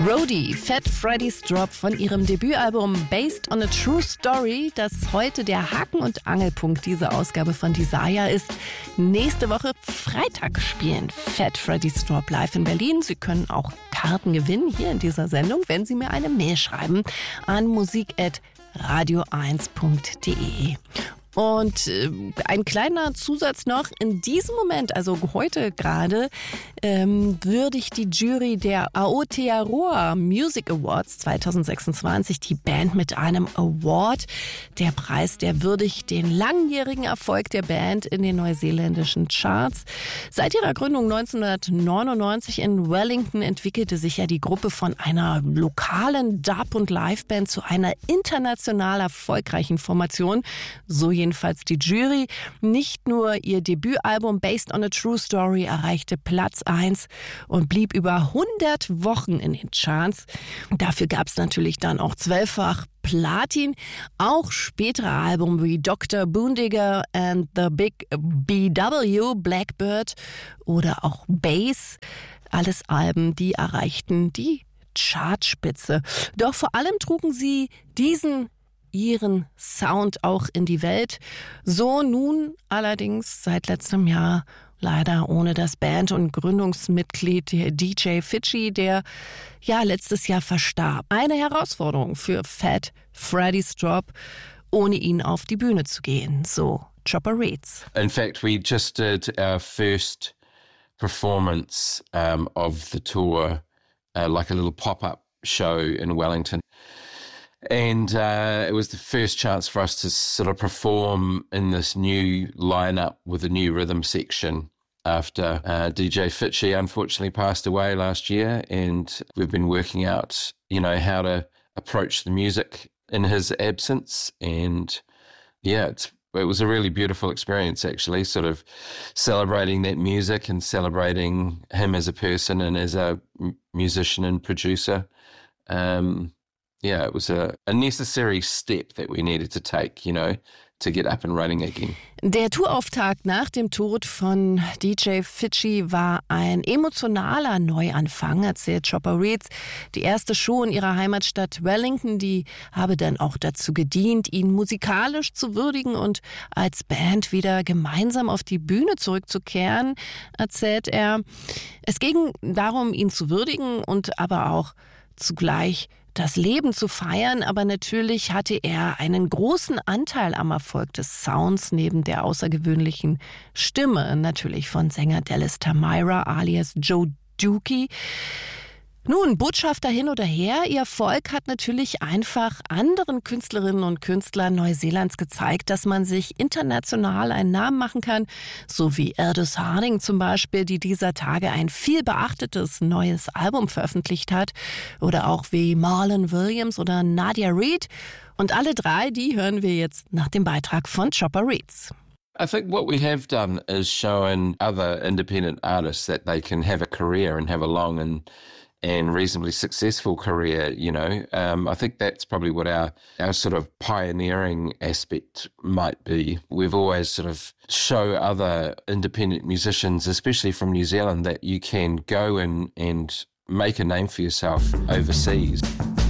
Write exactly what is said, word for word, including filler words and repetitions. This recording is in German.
Roadie, Fat Freddy's Drop von ihrem Debütalbum Based on a True Story, das heute der Haken- und Angelpunkt dieser Ausgabe von Desire ist. Nächste Woche Freitag spielen Fat Freddy's Drop live in Berlin. Sie können auch Karten gewinnen hier in dieser Sendung, wenn Sie mir eine Mail schreiben an musik at radio eins punkt de. Und äh, ein kleiner Zusatz noch, in diesem Moment, also heute gerade, ähm, würdigt die Jury der Aotearoa Music Awards zwanzig sechsundzwanzig die Band mit einem Award. Der Preis, der würdigt den langjährigen Erfolg der Band in den neuseeländischen Charts. Seit ihrer Gründung neunzehnhundertneunundneunzig in Wellington entwickelte sich ja die Gruppe von einer lokalen Dub- und Liveband zu einer international erfolgreichen Formation. So jedenfalls die Jury. Nicht nur ihr Debütalbum Based on a True Story erreichte Platz eins und blieb über hundert Wochen in den Charts. Dafür gab es natürlich dann auch zwölffach Platin. Auch spätere Alben wie Doktor Boondigger and the Big B W, Blackbird oder auch Bass. Alles Alben, die erreichten die Chartspitze. Doch vor allem trugen sie diesen ihren Sound auch in die Welt. So nun allerdings seit letztem Jahr leider ohne das Band- und Gründungsmitglied der D J Fidschi, der ja letztes Jahr verstarb. Eine Herausforderung für Fat Freddy's Drop, ohne ihn auf die Bühne zu gehen, so Chopper Reads. In fact, we just did our first performance um, of the tour, uh, like a little pop-up show in Wellington. And uh, it was the first chance for us to sort of perform in this new lineup with a new rhythm section after uh, D J Fidschi unfortunately passed away last year. And we've been working out, you know, how to approach the music in his absence. And yeah, it's, it was a really beautiful experience, actually, sort of celebrating that music and celebrating him as a person and as a m- musician and producer. Um, Yeah, it was a, a necessary step that we needed to take, you know, to get up and running again. Der Tourauftakt nach dem Tod von D J Fidschi war ein emotionaler Neuanfang, erzählt Chopper Reads. Die erste Show in ihrer Heimatstadt Wellington, die habe dann auch dazu gedient, ihn musikalisch zu würdigen und als Band wieder gemeinsam auf die Bühne zurückzukehren, erzählt er. Es ging darum, ihn zu würdigen und aber auch zugleich das Leben zu feiern, aber natürlich hatte er einen großen Anteil am Erfolg des Sounds neben der außergewöhnlichen Stimme, natürlich von Sänger Dallas Tamira alias Joe Dookie. Nun, Botschafter hin oder her, ihr Erfolg hat natürlich einfach anderen Künstlerinnen und Künstlern Neuseelands gezeigt, dass man sich international einen Namen machen kann, so wie Aldous Harding zum Beispiel, die dieser Tage ein viel beachtetes neues Album veröffentlicht hat, oder auch wie Marlon Williams oder Nadia Reid. Und alle drei, die hören wir jetzt nach dem Beitrag von Chopper Reads. I think what we have done is shown other independent artists that they can have a career and have a long and and reasonably successful career, you know. Um, I think that's probably what our, our sort of pioneering aspect might be. We've always sort of show other independent musicians, especially from New Zealand, that you can go and, and make a name for yourself overseas.